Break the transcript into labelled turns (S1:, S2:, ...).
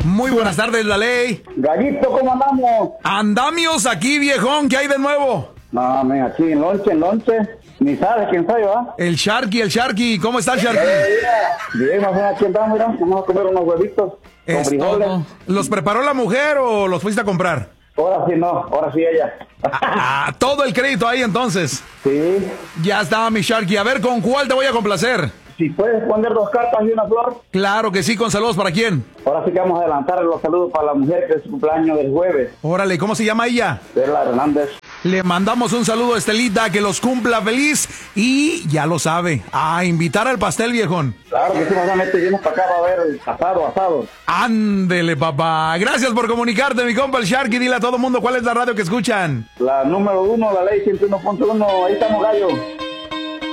S1: Muy buenas tardes, la ley.
S2: Gallito, ¿cómo andamos?
S1: Andamios aquí, viejón, ¿qué hay de nuevo?
S2: No, mira, aquí en lonche. Ni sabes quién soy, ¿va?
S1: El Sharky, ¿cómo está el Sharky?
S2: Bien, más o menos aquí andamos, mira. Vamos a comer unos huevitos con
S1: Es
S2: frijoles.
S1: todo. ¿Los preparó la mujer o los fuiste a comprar?
S2: Ahora sí no, ahora sí ella.
S1: Todo el crédito ahí entonces.
S2: Sí.
S1: Ya está, mi Sharky. A ver, ¿con cuál te voy a complacer?
S2: Si puedes poner 2 cartas y una flor.
S1: Claro que sí, con saludos, ¿para quién?
S2: Ahora sí que vamos a adelantar los saludos para la mujer que es su cumpleaños del jueves.
S1: Órale, ¿cómo se llama ella?
S2: Perla Hernández.
S1: Le mandamos un saludo a Estelita, que los cumpla feliz. Y ya lo sabe, a invitar al pastel, viejón.
S2: Claro que sí, más o menos vienes para acá para ver el asado.
S1: Ándele, papá. Gracias por comunicarte, mi compa el Sharky. Dile a todo mundo cuál es la radio que escuchan.
S2: La número 1, la ley 101.1, ahí estamos, gallo.